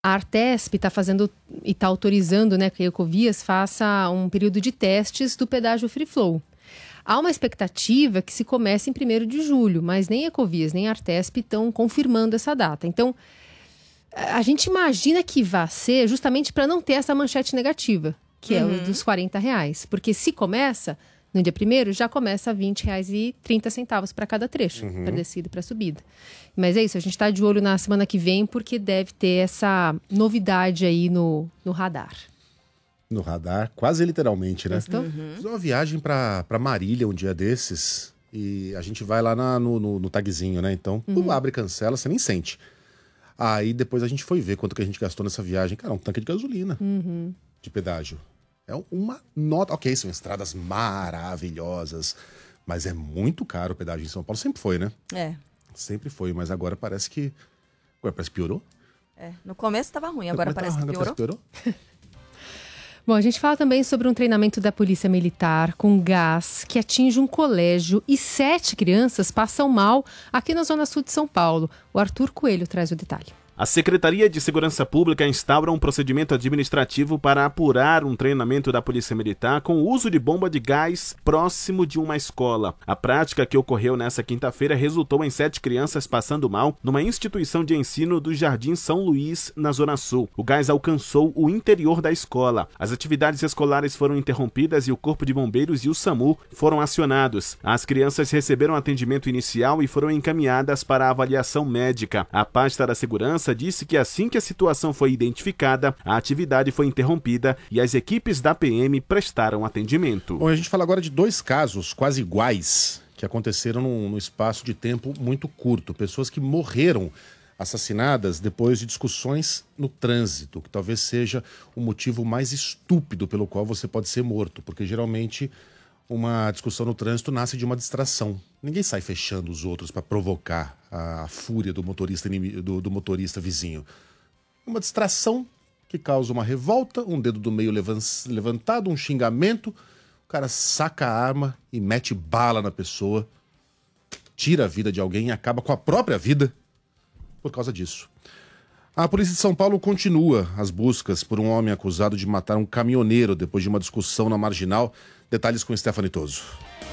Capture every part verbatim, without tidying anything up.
A Artesp está fazendo e está autorizando, né, que a Ecovias faça um período de testes do pedágio Free Flow. Há uma expectativa que se comece em primeiro de julho, mas nem a Ecovias nem a Artesp estão confirmando essa data. Então, a gente imagina que vai ser justamente para não ter essa manchete negativa, que uhum. é o dos quarenta reais. Porque se começa, no dia primeiro, já começa a vinte reais e trinta centavos para cada trecho, uhum. para descida e para subida. Mas é isso, a gente está de olho na semana que vem, porque deve ter essa novidade aí no, no radar. No radar, quase literalmente, né? Uhum. Fiz uma viagem para Marília um dia desses, e a gente vai lá na, no, no, no tagzinho, né? Então, uhum. tu abre e cancela, você nem sente. Aí depois a gente foi ver quanto que a gente gastou nessa viagem. Cara, um tanque de gasolina, uhum. de pedágio. É uma nota... Ok, são estradas maravilhosas, mas é muito caro o pedágio em São Paulo. Sempre foi, né? É. Sempre foi, mas agora parece que... Ué, parece que piorou? É, no começo estava ruim, agora parece que piorou. Parece que piorou? Bom, a gente fala também sobre um treinamento da Polícia Militar com gás que atinge um colégio e sete crianças passam mal aqui na Zona Sul de São Paulo. O Arthur Coelho traz o detalhe. A Secretaria de Segurança Pública instaura um procedimento administrativo para apurar um treinamento da Polícia Militar com o uso de bomba de gás próximo de uma escola. A prática, que ocorreu nesta quinta-feira, resultou em sete crianças passando mal numa instituição de ensino do Jardim São Luís, na Zona Sul. O gás alcançou o interior da escola. As atividades escolares foram interrompidas e o Corpo de Bombeiros e o SAMU foram acionados. As crianças receberam atendimento inicial e foram encaminhadas para a avaliação médica. A pasta da segurança disse que assim que a situação foi identificada, a atividade foi interrompida e as equipes da P M prestaram atendimento. Bom, a gente fala agora de dois casos quase iguais que aconteceram num, num espaço de tempo muito curto. Pessoas que morreram assassinadas depois de discussões no trânsito, que talvez seja o motivo mais estúpido pelo qual você pode ser morto, porque geralmente uma discussão no trânsito nasce de uma distração. Ninguém sai fechando os outros para provocar a fúria do motorista, do, do motorista vizinho. Uma distração que causa uma revolta, um dedo do meio levantado, um xingamento. O cara saca a arma e mete bala na pessoa, tira a vida de alguém e acaba com a própria vida por causa disso. A Polícia de São Paulo continua as buscas por um homem acusado de matar um caminhoneiro depois de uma discussão na Marginal. Detalhes com Stephanie Toso.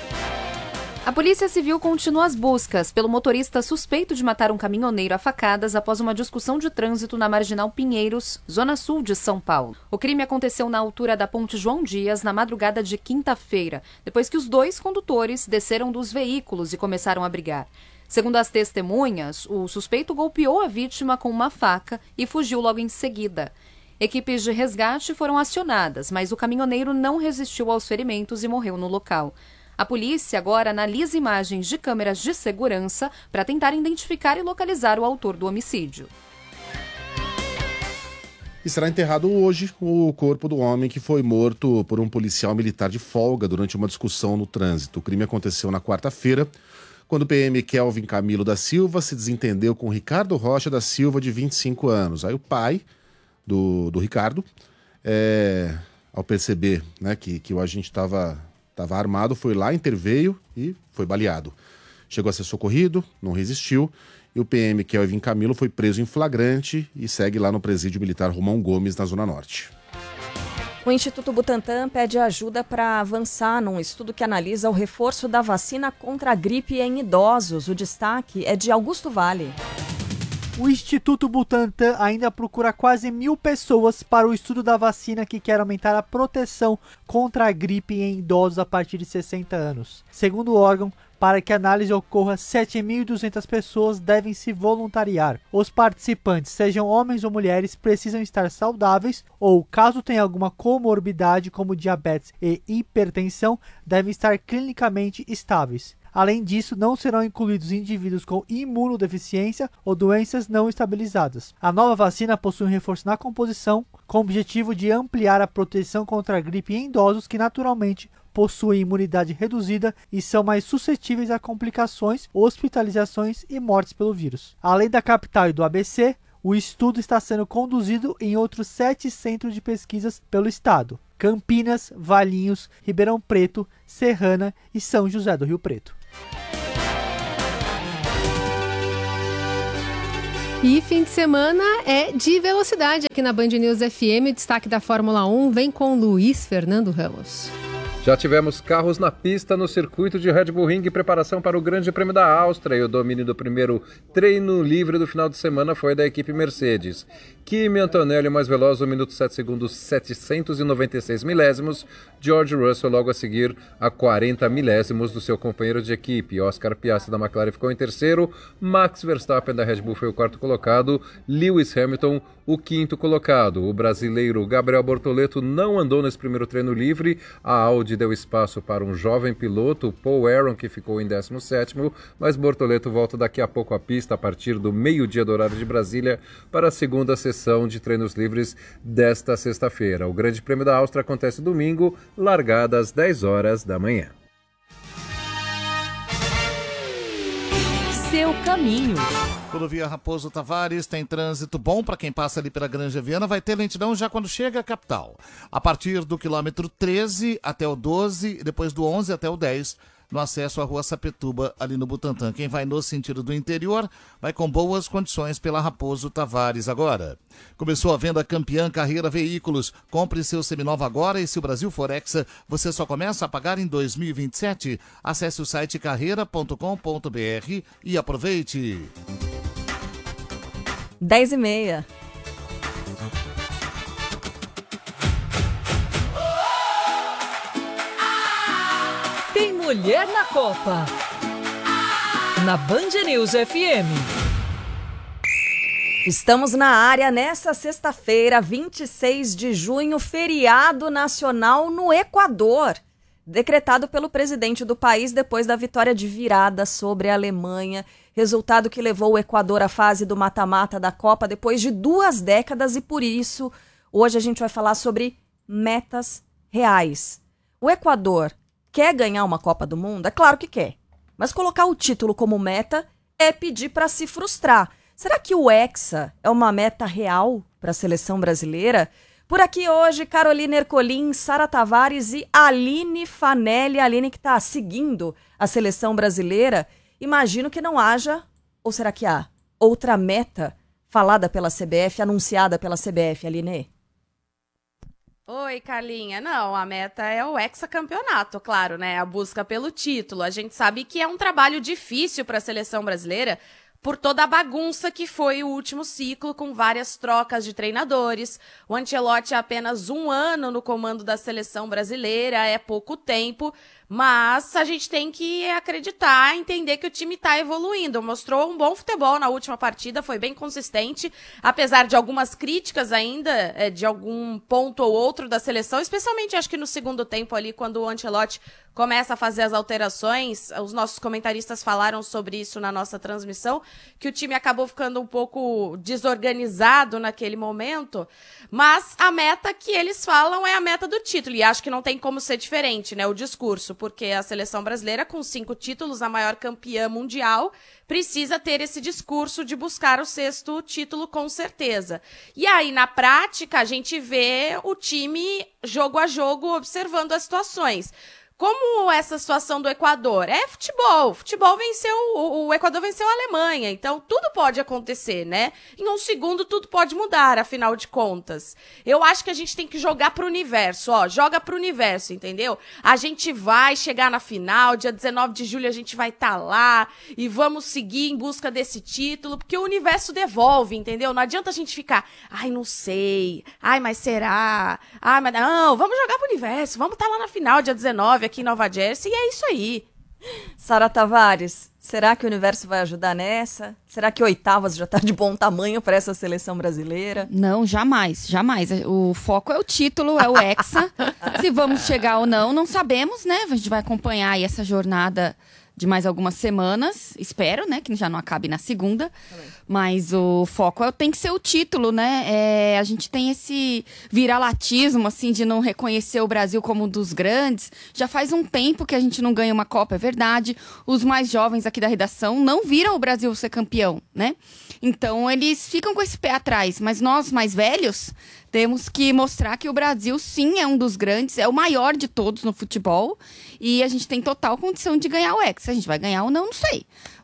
A Polícia Civil continua as buscas pelo motorista suspeito de matar um caminhoneiro a facadas após uma discussão de trânsito na Marginal Pinheiros, Zona Sul de São Paulo. O crime aconteceu na altura da Ponte João Dias na madrugada de quinta-feira, depois que os dois condutores desceram dos veículos e começaram a brigar. Segundo as testemunhas, o suspeito golpeou a vítima com uma faca e fugiu logo em seguida. Equipes de resgate foram acionadas, mas o caminhoneiro não resistiu aos ferimentos e morreu no local. A polícia agora analisa imagens de câmeras de segurança para tentar identificar e localizar o autor do homicídio. E será enterrado hoje o corpo do homem que foi morto por um policial militar de folga durante uma discussão no trânsito. O crime aconteceu na quarta-feira, quando o P M Kelvin Camilo da Silva se desentendeu com Ricardo Rocha da Silva, de vinte e cinco anos. Aí o pai do, do Ricardo, é, ao perceber, né, que, que o agente estava tava armado, foi lá, interveio e foi baleado. Chegou a ser socorrido, não resistiu, e o P M Kelvin Camilo foi preso em flagrante e segue lá no presídio militar Romão Gomes, na Zona Norte. O Instituto Butantan pede ajuda para avançar num estudo que analisa o reforço da vacina contra a gripe em idosos. O destaque é de Augusto Vale. O Instituto Butantan ainda procura quase mil pessoas para o estudo da vacina que quer aumentar a proteção contra a gripe em idosos a partir de sessenta anos. Segundo o órgão, para que a análise ocorra, sete mil e duzentas pessoas devem se voluntariar. Os participantes, sejam homens ou mulheres, precisam estar saudáveis ou, caso tenha alguma comorbidade como diabetes e hipertensão, devem estar clinicamente estáveis. Além disso, não serão incluídos indivíduos com imunodeficiência ou doenças não estabilizadas. A nova vacina possui um reforço na composição, com o objetivo de ampliar a proteção contra a gripe em idosos que naturalmente possuem imunidade reduzida e são mais suscetíveis a complicações, hospitalizações e mortes pelo vírus. Além da capital e do A B C, o estudo está sendo conduzido em outros sete centros de pesquisas pelo estado: Campinas, Valinhos, Ribeirão Preto, Serrana e São José do Rio Preto. E fim de semana é de velocidade aqui na Band News F M. O destaque da Fórmula um vem com Luiz Fernando Ramos. Já tivemos carros na pista no circuito de Red Bull Ring em preparação para o Grande Prêmio da Áustria, e o domínio do primeiro treino livre do final de semana foi da equipe Mercedes. Kimi Antonelli mais veloz, um minuto sete segundos setecentos e noventa e seis milésimos. George Russell logo a seguir a quarenta milésimos do seu companheiro de equipe. Oscar Piastri da McLaren ficou em terceiro. Max Verstappen da Red Bull foi o quarto colocado. Lewis Hamilton o quinto colocado. O brasileiro Gabriel Bortoleto não andou nesse primeiro treino livre. A Audi deu espaço para um jovem piloto, Paul Aron, que ficou em décimo sétimo, mas Bortoleto volta daqui a pouco à pista a partir do meio-dia do horário de Brasília para a segunda sessão de treinos livres desta sexta-feira. O Grande Prêmio da Áustria acontece domingo, largada às dez horas da manhã. Seu caminho. Rodovia Raposo Tavares tem trânsito bom para quem passa ali pela Granja Viana. Vai ter lentidão já quando chega à capital. A partir do quilômetro treze até o doze, depois do onze até o dez, no acesso à Rua Sapetuba, ali no Butantã. Quem vai no sentido do interior vai com boas condições pela Raposo Tavares agora. Começou a venda Campeã Carreira Veículos. Compre seu seminova agora e se o Brasil for Hexa, você só começa a pagar em dois mil e vinte e sete. Acesse o site carreira ponto com ponto b r e aproveite. dez e meia. Tem mulher na Copa. Na Band News F M. Estamos na área nessa sexta-feira, vinte e seis de junho, feriado nacional no Equador, decretado pelo presidente do país depois da vitória de virada sobre a Alemanha, resultado que levou o Equador à fase do mata-mata da Copa depois de duas décadas, e por isso hoje a gente vai falar sobre metas reais. O Equador quer ganhar uma Copa do Mundo? É claro que quer, mas colocar o título como meta é pedir para se frustrar. Será que o Hexa é uma meta real para a seleção brasileira? Por aqui hoje, Carolina Ercolim, Sara Tavares e Aline Fanelli. A Aline que está seguindo a seleção brasileira. Imagino que não haja, ou será que há, outra meta falada pela C B F, anunciada pela C B F, Aline? Oi, Carlinha. Não, a meta é o hexacampeonato, claro, né? A busca pelo título. A gente sabe que é um trabalho difícil para a seleção brasileira, por toda a bagunça que foi o último ciclo, com várias trocas de treinadores. O Ancelotti há apenas um ano no comando da seleção brasileira, é pouco tempo, mas a gente tem que acreditar, entender que o time está evoluindo. Mostrou um bom futebol na última partida, foi bem consistente, apesar de algumas críticas ainda, é, de algum ponto ou outro da seleção, especialmente acho que no segundo tempo ali, quando o Ancelotti começa a fazer as alterações. Os nossos comentaristas falaram sobre isso na nossa transmissão, que o time acabou ficando um pouco desorganizado naquele momento, mas a meta que eles falam é a meta do título, e acho que não tem como ser diferente, né, o discurso, porque a seleção brasileira, com cinco títulos, a maior campeã mundial, precisa ter esse discurso de buscar o sexto título com certeza. E aí, na prática, a gente vê o time jogo a jogo observando as situações. Como essa situação do Equador? É futebol. Futebol venceu, o, o Equador venceu a Alemanha, então tudo pode acontecer, né? Em um segundo tudo pode mudar, afinal de contas. Eu acho que a gente tem que jogar pro universo, ó, joga pro universo, entendeu? A gente vai chegar na final, dia dezenove de julho a gente vai estar tá lá e vamos seguir em busca desse título, porque o universo devolve, entendeu? Não adianta a gente ficar, ai, não sei, ai, mas será? Ai, mas não, vamos jogar pro universo, vamos estar tá lá na final, dia dezenove, aqui em Nova Jersey, e é isso aí. Sara Tavares, será que o universo vai ajudar nessa? Será que oitavas já está de bom tamanho para essa seleção brasileira? Não, jamais, jamais. O foco é o título, é o Hexa. Se vamos chegar ou não, não sabemos, né? A gente vai acompanhar aí essa jornada de mais algumas semanas, espero, né, que já não acabe na segunda, também. Mas o foco é, tem que ser o título, né, é, a gente tem esse viralatismo, assim, de não reconhecer o Brasil como um dos grandes, já faz um tempo que a gente não ganha uma Copa, é verdade, os mais jovens aqui da redação não viram o Brasil ser campeão, né, então eles ficam com esse pé atrás, mas nós mais velhos temos que mostrar que o Brasil, sim, é um dos grandes, é o maior de todos no futebol, e a gente tem total condição de ganhar o Hexa. A gente vai ganhar ou não, não sei.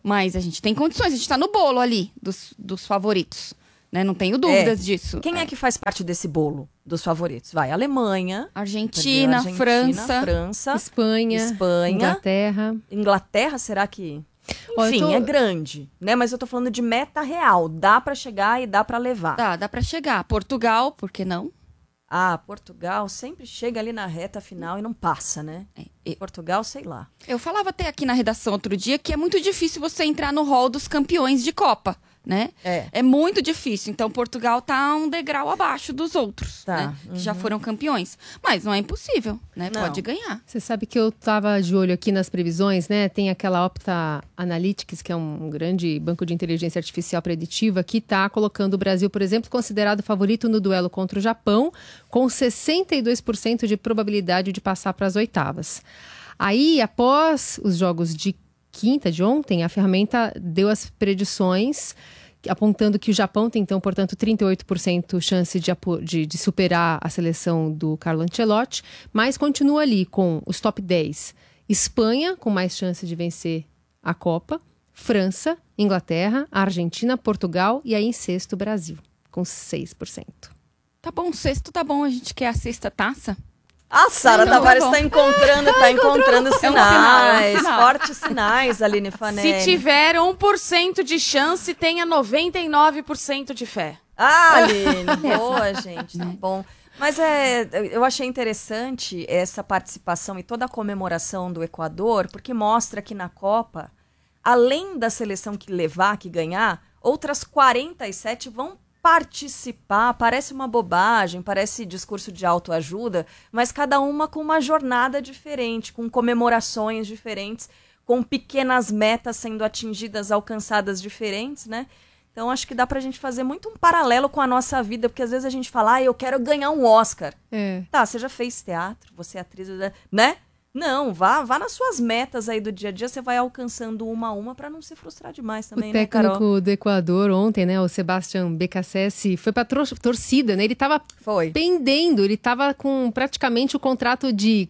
Mas a gente tem condições, a gente tá no bolo ali dos, dos favoritos. Né? Não tenho dúvidas é. disso. Quem é. é que faz parte desse bolo dos favoritos? Vai, Alemanha, Argentina, Argentina França, França, Espanha, Espanha, Inglaterra. Inglaterra, será que... Ó, Enfim, tô... é grande, né? Mas eu tô falando de meta real. Dá pra chegar e dá pra levar. Dá, dá pra chegar. Portugal, por que não? Ah, Portugal sempre chega ali na reta final e não passa, né? É, e... Portugal, sei lá. Eu falava até aqui na redação outro dia que é muito difícil você entrar no hall dos campeões de Copa. Né? É. é muito difícil. Então, Portugal tá um degrau abaixo dos outros, tá. né? Uhum. Que já foram campeões. Mas não é impossível, né? Não. Pode ganhar. Você sabe que eu tava de olho aqui nas previsões, né? Tem aquela Opta Analytics, que é um grande banco de inteligência artificial preditiva, que tá colocando o Brasil, por exemplo, considerado favorito no duelo contra o Japão, com sessenta e dois por cento de probabilidade de passar para as oitavas. Aí, após os jogos de quinta de ontem, a ferramenta deu as predições, apontando que o Japão tem, então, portanto, trinta e oito por cento chance de, de, de superar a seleção do Carlo Ancelotti, mas continua ali com os top dez. Espanha, com mais chance de vencer a Copa, França, Inglaterra, Argentina, Portugal e aí em sexto, Brasil, com seis por cento. Tá bom, sexto tá bom, a gente quer a sexta taça. A Sara Então, Tavares tá está encontrando, tá encontrando sinais, É um sinal, é um sinal. fortes sinais, Aline Fanelli. Se tiver um por cento de chance, tenha noventa e nove por cento de fé. Ah, Aline, boa, gente, tá bom. Mas é, eu achei interessante essa participação e toda a comemoração do Equador, porque mostra que na Copa, além da seleção que levar, que ganhar, outras quarenta e sete vão participar. Parece uma bobagem, parece discurso de autoajuda, mas cada uma com uma jornada diferente, com comemorações diferentes, com pequenas metas sendo atingidas, alcançadas diferentes, né? Então acho que dá pra gente fazer muito um paralelo com a nossa vida, porque às vezes a gente fala, ah, eu quero ganhar um Oscar. É. Tá, você já fez teatro, você é atriz, né? Não, vá, vá nas suas metas aí do dia a dia, você vai alcançando uma a uma para não se frustrar demais também, o né, Carol? O técnico do Equador ontem, né, o Sebastián Beccacece, foi pra tor- torcida, né? Ele tava foi. pendendo, ele tava com praticamente o contrato de,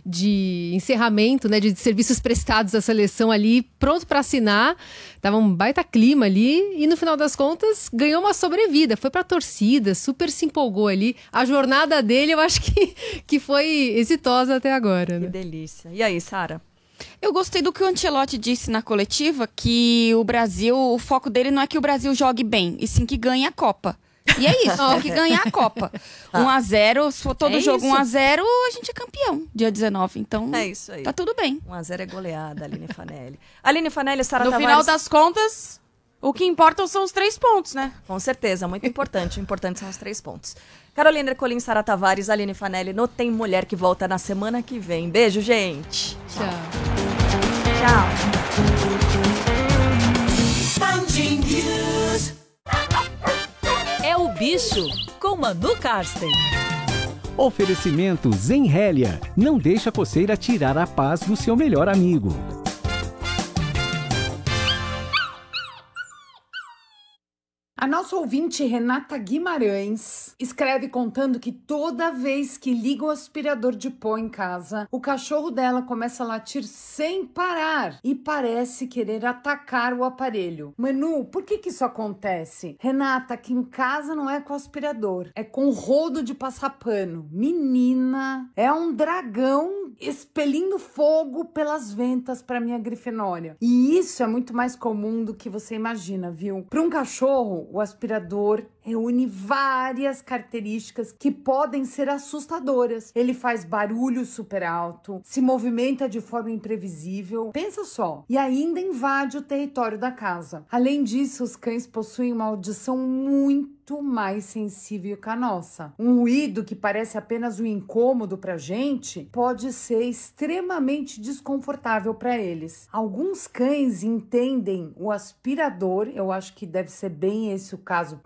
de encerramento, né, de serviços prestados à seleção ali, pronto para assinar. Tava um baita clima ali e no final das contas ganhou uma sobrevida, foi pra torcida, super se empolgou ali. A jornada dele eu acho que, que foi exitosa até agora, né? Que delícia. E aí, Sara? Eu gostei do que o Ancelotti disse na coletiva, que o Brasil, o foco dele não é que o Brasil jogue bem, e sim que ganhe a Copa. E é isso, tem que ganhar a Copa. um a zero, se for todo É jogo isso. um a zero, a gente é campeão, dia dezenove. Então, É isso aí. tá tudo bem. um a zero é goleada, Aline Fanelli. Aline Fanelli, Sara No Tavares. final das contas, o que importam são os três pontos, né? Com certeza, muito importante. O importante são os três pontos. Carolina Ercolim, Sara Tavares, Aline Fanelli, no Tem Mulher, que volta na semana que vem. Beijo, gente. Tchau. É o Bicho, com Manu Karsten. Oferecimento Zenrélia. Não deixa a coceira tirar a paz do seu melhor amigo. A nossa ouvinte Renata Guimarães escreve contando que toda vez que liga o aspirador de pó em casa, o cachorro dela começa a latir sem parar e parece querer atacar o aparelho. Manu, por que que isso acontece? Renata, aqui em casa não é com aspirador, é com rodo de passar pano. Menina, é um dragão expelindo fogo pelas ventas para minha Grifinória. E isso é muito mais comum do que você imagina, viu? Para um cachorro, o aspirador reúne várias características que podem ser assustadoras. Ele faz barulho super alto, se movimenta de forma imprevisível, pensa só, e ainda invade o território da casa. Além disso, os cães possuem uma audição muito mais sensível que a nossa. Um ruído que parece apenas um incômodo pra gente pode ser extremamente desconfortável para eles. Alguns cães entendem o aspirador, eu acho que deve ser bem esse o caso aí na tua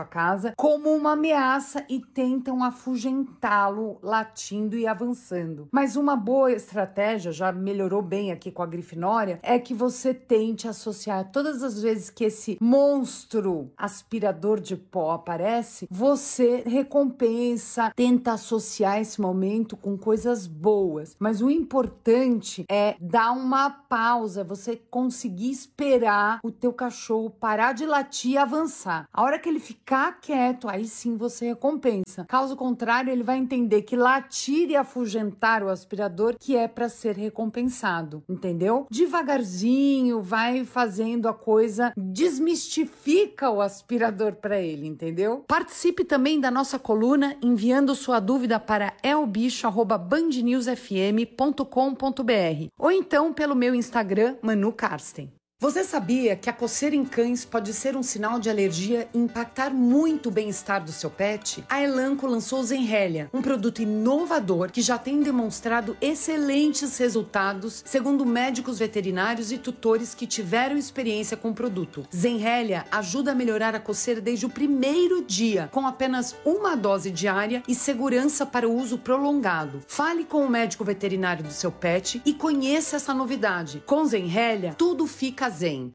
sua casa como uma ameaça e tentam afugentá-lo, latindo e avançando. Mas uma boa estratégia, já melhorou bem aqui com a Grifinória, é que você tente associar todas as vezes que esse monstro aspirador de pó aparece, você recompensa, tenta associar esse momento com coisas boas. Mas o importante é dar uma pausa, você conseguir esperar o teu cachorro parar de latir e avançar. A hora que ele ficar quieto, aí sim você recompensa. Caso contrário, ele vai entender que latir e afugentar o aspirador que é para ser recompensado, entendeu? Devagarzinho, vai fazendo a coisa, desmistifica o aspirador para ele, entendeu? Participe também da nossa coluna enviando sua dúvida para elbicho arroba band news f m ponto com ponto b r ou então pelo meu Instagram, Manu Karsten. Você sabia que a coceira em cães pode ser um sinal de alergia e impactar muito o bem-estar do seu pet? A Elanco lançou o Zenrelia, um produto inovador que já tem demonstrado excelentes resultados, segundo médicos veterinários e tutores que tiveram experiência com o produto. Zenrelia ajuda a melhorar a coceira desde o primeiro dia, com apenas uma dose diária e segurança para o uso prolongado. Fale com o médico veterinário do seu pet e conheça essa novidade. Com Zenrelia, tudo fica zen.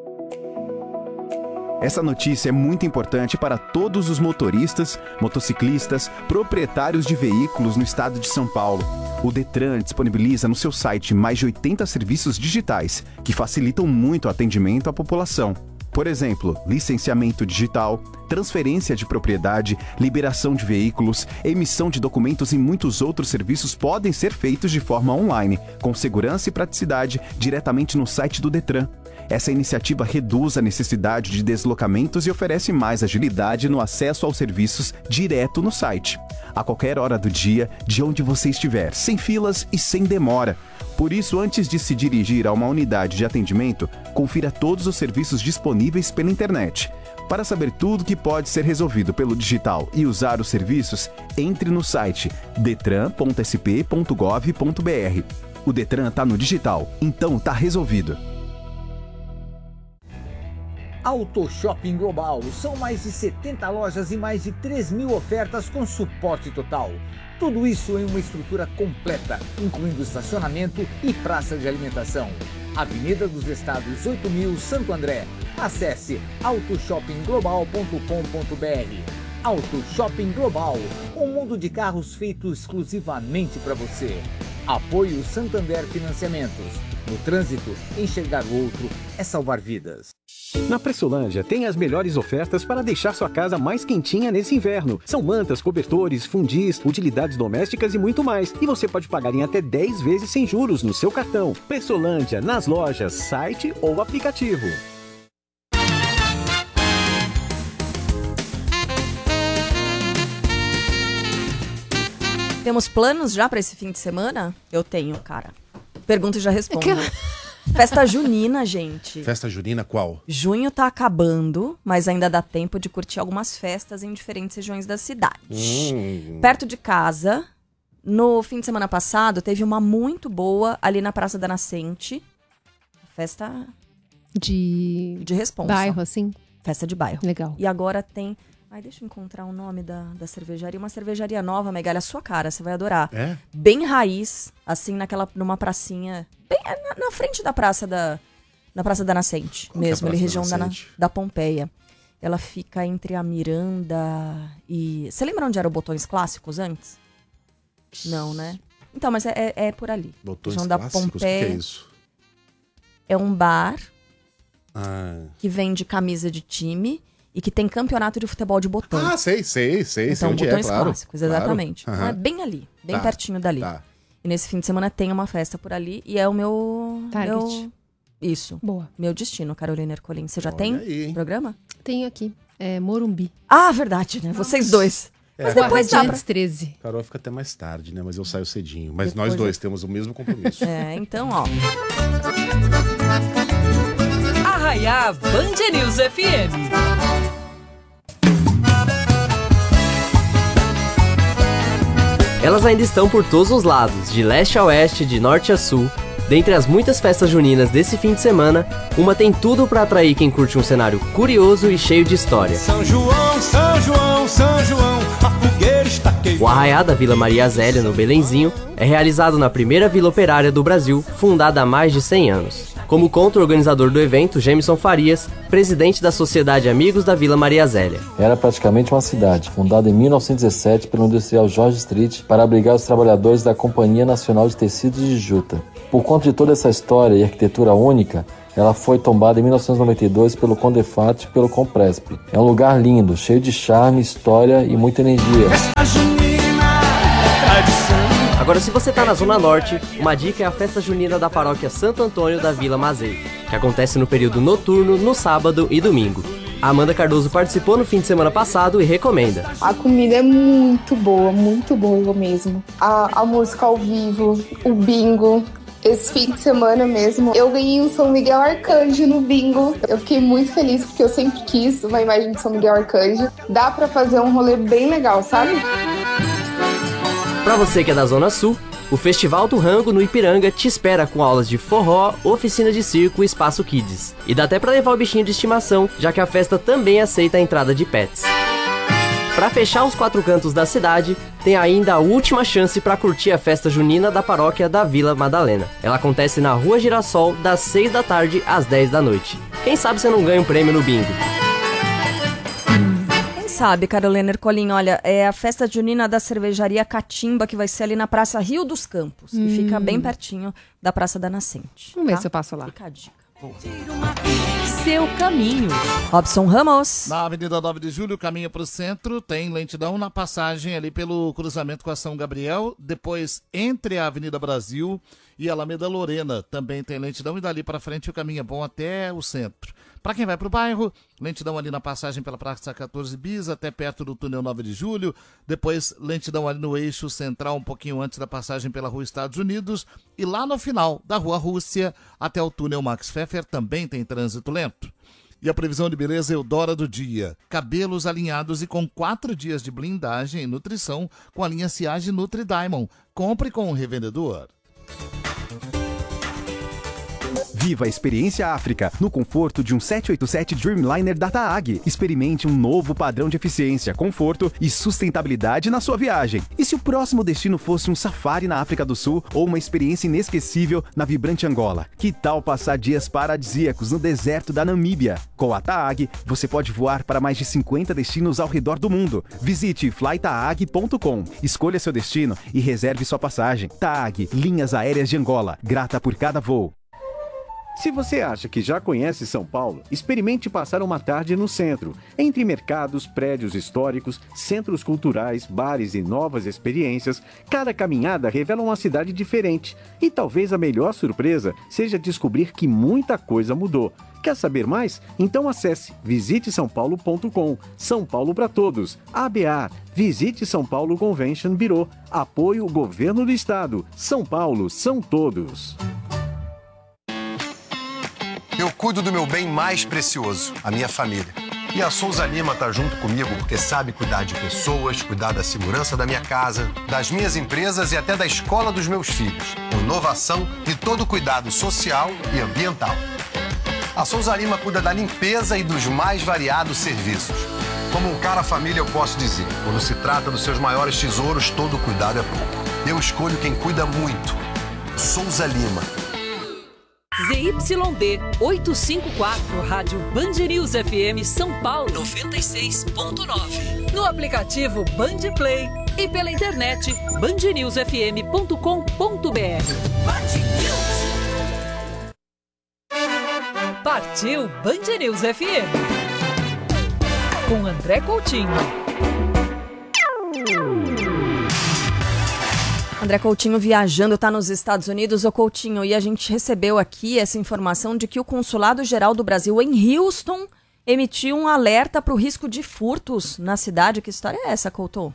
Essa notícia é muito importante para todos os motoristas, motociclistas, proprietários de veículos no estado de São Paulo. O Detran disponibiliza no seu site mais de oitenta serviços digitais que facilitam muito o atendimento à população. Por exemplo, licenciamento digital, transferência de propriedade, liberação de veículos, emissão de documentos e muitos outros serviços podem ser feitos de forma online, com segurança e praticidade, diretamente no site do Detran. Essa iniciativa reduz a necessidade de deslocamentos e oferece mais agilidade no acesso aos serviços direto no site. A qualquer hora do dia, de onde você estiver, sem filas e sem demora. Por isso, antes de se dirigir a uma unidade de atendimento, confira todos os serviços disponíveis pela internet. Para saber tudo que pode ser resolvido pelo digital e usar os serviços, entre no site detran ponto s p ponto gov ponto b r. O Detran está no digital, então está resolvido. Auto Shopping Global. São mais de setenta lojas e mais de três mil ofertas com suporte total. Tudo isso em uma estrutura completa, incluindo estacionamento e praça de alimentação. Avenida dos Estados oito mil, Santo André. Acesse auto shopping global ponto com ponto b r. Auto Shopping Global, um mundo de carros feito exclusivamente para você. Apoio Santander Financiamentos. No trânsito, enxergar o outro é salvar vidas. Na Pressolândia tem as melhores ofertas para deixar sua casa mais quentinha nesse inverno. São mantas, cobertores, fundis, utilidades domésticas e muito mais. E você pode pagar em até dez vezes sem juros no seu cartão. Pressolândia, nas lojas, site ou aplicativo. Temos planos já para esse fim de semana? Eu tenho, cara. Pergunta e já respondo. É que... Festa junina, gente. Festa junina qual? Junho tá acabando, mas ainda dá tempo de curtir algumas festas em diferentes regiões da cidade. Hum. Perto de casa, no fim de semana passado, teve uma muito boa ali na Praça da Nascente. Festa de, de responsa. Bairro, assim? Festa de bairro. Legal. E agora tem... Ai, deixa eu encontrar o nome da, da cervejaria. Uma cervejaria nova, Megalha, a sua cara, você vai adorar. É? Bem raiz, assim, naquela, numa pracinha, bem na, na frente da Praça da, na Praça da Nascente, Como mesmo, é ali, região da, da, da Pompeia. Ela fica entre a Miranda e... Você lembra onde eram botões clássicos antes? Não, né? Então, mas é, é, é por ali. Botões região clássicos? Da Pompeia. O que, que é isso? É um bar ah. que vende camisa de time... E que tem campeonato de futebol de botão. Ah, sei, sei, sei. Então, sei onde botões é, claro, clássicos, exatamente. Claro. Então, Uhum. é bem ali, bem tá. pertinho dali. Tá. E nesse fim de semana tem uma festa por ali e é o meu... Target. meu... Isso. Boa. Meu destino, Carolina Ercolim. Você já Olha tem aí. programa? Tenho aqui. É Morumbi. Ah, verdade, né? Vocês dois. É, Mas depois dá pra... Radiantes treze. Carol fica até mais tarde, né? Mas eu saio cedinho. Mas Depois nós dois eu... temos o mesmo compromisso. É, então, ó. Arraiá Band News F M. Elas ainda estão por todos os lados, de leste a oeste, de norte a sul. Dentre as muitas festas juninas desse fim de semana, uma tem tudo para atrair quem curte um cenário curioso e cheio de história. São João, São São João, a fogueira está queimando. O Arraiá da Vila Maria Zélia, no Belenzinho, é realizado na primeira vila operária do Brasil, fundada há mais de cem anos. Como conta o organizador do evento, Gemison Farias, presidente da Sociedade Amigos da Vila Maria Zélia. Era praticamente uma cidade, fundada em mil novecentos e dezessete pelo industrial George Street para abrigar os trabalhadores da Companhia Nacional de Tecidos de Juta. Por conta de toda essa história e arquitetura única, ela foi tombada em mil novecentos e noventa e dois pelo Condefat e pelo Compresp. É um lugar lindo, cheio de charme, história e muita energia. Agora, se você tá na Zona Norte, uma dica é a festa junina da paróquia Santo Antônio da Vila Mazei, que acontece no período noturno, no sábado e domingo. A Amanda Cardoso participou no fim de semana passado e recomenda. A comida é muito boa, muito boa mesmo. A, a música ao vivo, o bingo. Esse fim de semana mesmo, eu ganhei um São Miguel Arcanjo no bingo. Eu fiquei muito feliz porque eu sempre quis uma imagem de São Miguel Arcanjo. Dá pra fazer um rolê bem legal, sabe? Pra você que é da Zona Sul, o Festival do Rango no Ipiranga te espera com aulas de forró, oficina de circo e espaço kids. E dá até pra levar o bichinho de estimação, já que a festa também aceita a entrada de pets. Pra fechar os quatro cantos da cidade, tem ainda a última chance pra curtir a festa junina da paróquia da Vila Madalena. Ela acontece na Rua Girassol, das seis da tarde às dez da noite. Quem sabe você não ganha um prêmio no bingo? Sabe, Carolina Ercolim, olha, é a festa junina da cervejaria Catimba, que vai ser ali na Praça Rio dos Campos, hum. que fica bem pertinho da Praça da Nascente. Vamos tá? ver se eu passo lá. Fica a dica. Boa. Seu caminho. Robson Ramos. Na Avenida nove de Julho, caminho para o centro, tem lentidão na passagem ali pelo cruzamento com a São Gabriel, depois entre a Avenida Brasil e a Alameda Lorena, também tem lentidão e dali para frente o caminho é bom até o centro. Para quem vai para o bairro, lentidão ali na passagem pela Praça quatorze Bis, até perto do túnel nove de Julho. Depois, lentidão ali no eixo central, um pouquinho antes da passagem pela Rua Estados Unidos. E lá no final da Rua Rússia, até o túnel Max Pfeffer, também tem trânsito lento. E a previsão de beleza Eudora do dia. Cabelos alinhados e com quatro dias de blindagem e nutrição com a linha Ciage Nutri Diamond. Compre com o revendedor. Viva a experiência África, no conforto de um sete oito sete Dreamliner da TAAG. Experimente um novo padrão de eficiência, conforto e sustentabilidade na sua viagem. E se o próximo destino fosse um safari na África do Sul ou uma experiência inesquecível na vibrante Angola? Que tal passar dias paradisíacos no deserto da Namíbia? Com a TAAG, você pode voar para mais de cinquenta destinos ao redor do mundo. Visite fly taag ponto com, escolha seu destino e reserve sua passagem. TAAG, Linhas Aéreas de Angola, grata por cada voo. Se você acha que já conhece São Paulo, experimente passar uma tarde no centro, entre mercados, prédios históricos, centros culturais, bares e novas experiências. Cada caminhada revela uma cidade diferente e talvez a melhor surpresa seja descobrir que muita coisa mudou. Quer saber mais? Então acesse visite são paulo ponto com. São Paulo para todos. A B A. Visite São Paulo Convention Bureau. Apoio Governo do Estado. São Paulo são todos. Eu cuido do meu bem mais precioso, a minha família. E a Souza Lima tá junto comigo porque sabe cuidar de pessoas, cuidar da segurança da minha casa, das minhas empresas e até da escola dos meus filhos. Com inovação e todo cuidado social e ambiental. A Souza Lima cuida da limpeza e dos mais variados serviços. Como um cara família, eu posso dizer, quando se trata dos seus maiores tesouros, todo cuidado é pouco. Eu escolho quem cuida muito. Souza Lima. Z Y D oitocentos e cinquenta e quatro, Rádio Band News F M São Paulo noventa e seis ponto nove. No aplicativo Band Play e pela internet band news f m ponto com ponto b r. Partiu Band News F M. Com André Coutinho. André Coutinho viajando, está nos Estados Unidos. Ô Coutinho, e a gente recebeu aqui essa informação de que o Consulado-Geral do Brasil em Houston emitiu um alerta para o risco de furtos na cidade. Que história é essa, Couto?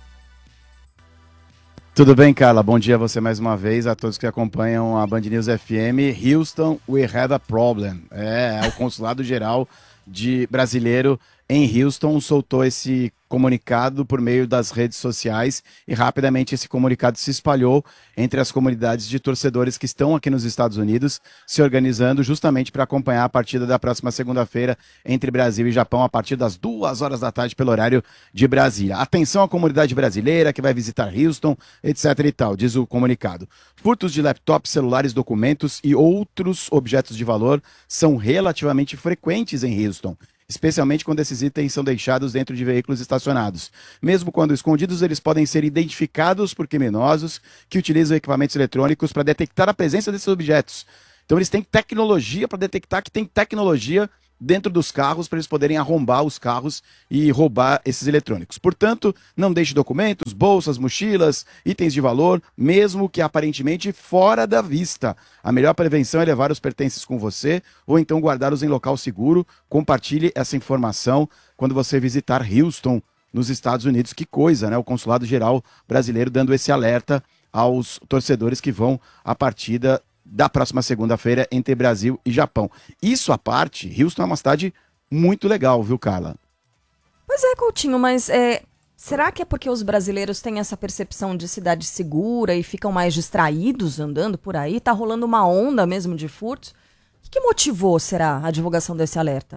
Tudo bem, Carla? Bom dia a você mais uma vez, a todos que acompanham a Band News F M. Houston, we have a problem. É, é o Consulado-Geral de brasileiro em Houston soltou esse comunicado por meio das redes sociais e rapidamente esse comunicado se espalhou entre as comunidades de torcedores que estão aqui nos Estados Unidos, se organizando justamente para acompanhar a partida da próxima segunda-feira entre Brasil e Japão, a partir das duas horas da tarde pelo horário de Brasília. Atenção à comunidade brasileira que vai visitar Houston, etc e tal, diz o comunicado. Furtos de laptops, celulares, documentos e outros objetos de valor são relativamente frequentes em Houston, especialmente quando esses itens são deixados dentro de veículos estacionados. Mesmo quando escondidos, eles podem ser identificados por criminosos que utilizam equipamentos eletrônicos para detectar a presença desses objetos. Então eles têm tecnologia para detectar que tem tecnologia dentro dos carros para eles poderem arrombar os carros e roubar esses eletrônicos. Portanto, não deixe documentos, bolsas, mochilas, itens de valor, mesmo que aparentemente fora da vista. A melhor prevenção é levar os pertences com você ou então guardá-los em local seguro. Compartilhe essa informação quando você visitar Houston, nos Estados Unidos. Que coisa, né? O Consulado Geral Brasileiro dando esse alerta aos torcedores que vão à partida da próxima segunda-feira entre Brasil e Japão. Isso à parte, Houston é uma cidade muito legal, viu, Carla? Pois é, Coutinho, mas é, será que é porque os brasileiros têm essa percepção de cidade segura e ficam mais distraídos andando por aí? Tá rolando uma onda mesmo de furtos? O que motivou, será, a divulgação desse alerta?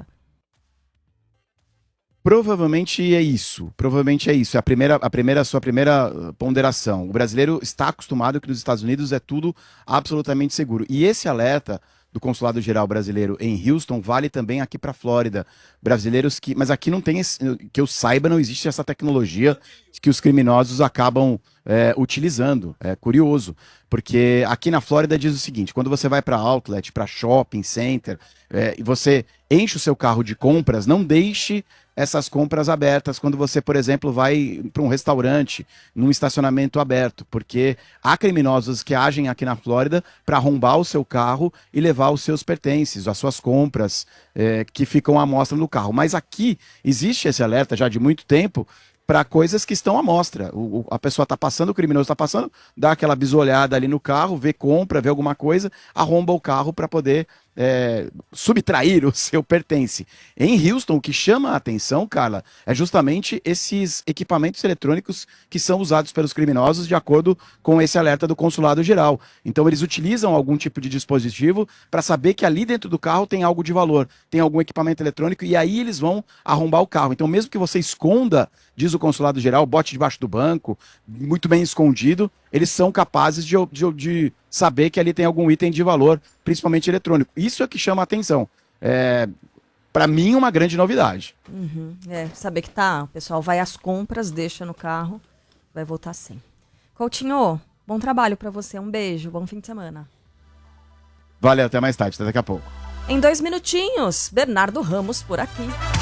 Provavelmente é isso, provavelmente é isso, é a primeira, a primeira, a sua primeira ponderação. O brasileiro está acostumado que nos Estados Unidos é tudo absolutamente seguro. E esse alerta do Consulado Geral Brasileiro em Houston vale também aqui para a Flórida. Brasileiros que, mas aqui não tem, esse, que eu saiba, não existe essa tecnologia que os criminosos acabam é, utilizando. É curioso, porque aqui na Flórida diz o seguinte: quando você vai para outlet, para shopping center, é, e você enche o seu carro de compras, não deixe essas compras abertas quando você, por exemplo, vai para um restaurante, num estacionamento aberto, porque há criminosos que agem aqui na Flórida para arrombar o seu carro e levar os seus pertences, as suas compras é, que ficam à mostra no carro. Mas aqui existe esse alerta já de muito tempo para coisas que estão à mostra. O, o, a pessoa está passando, o criminoso está passando, dá aquela bisolhada ali no carro, vê compra, vê alguma coisa, arromba o carro para poder é, subtrair o seu pertence. Em Houston, o que chama a atenção, Carla, é justamente esses equipamentos eletrônicos que são usados pelos criminosos de acordo com esse alerta do Consulado Geral. Então eles utilizam algum tipo de dispositivo para saber que ali dentro do carro tem algo de valor, tem algum equipamento eletrônico, e aí eles vão arrombar o carro. Então mesmo que você esconda, diz o Consulado Geral, bote debaixo do banco, muito bem escondido, eles são capazes de, de, de saber que ali tem algum item de valor, principalmente eletrônico. Isso é que chama a atenção. É, para mim, uma grande novidade. Uhum. É, saber que tá, o pessoal vai às compras, deixa no carro, vai voltar sem. Coutinho, bom trabalho para você, um beijo, bom fim de semana. Valeu, até mais tarde, até daqui a pouco. Em dois minutinhos, Bernardo Ramos por aqui.